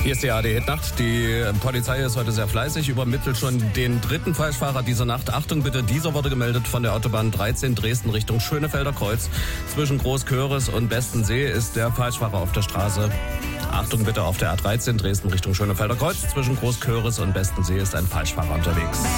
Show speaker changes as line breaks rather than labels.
Hier ist die ARD-Hitnacht. Die Polizei ist heute sehr fleißig, übermittelt schon den dritten Falschfahrer dieser Nacht. Achtung bitte, dieser wurde gemeldet von der Autobahn 13 Dresden Richtung Schönefelder Kreuz. Zwischen Großköris und Bestensee ist der Falschfahrer auf der Straße. Achtung bitte, auf der A13 Dresden Richtung Schönefelder Kreuz. Zwischen Großköris und Bestensee ist ein Falschfahrer unterwegs.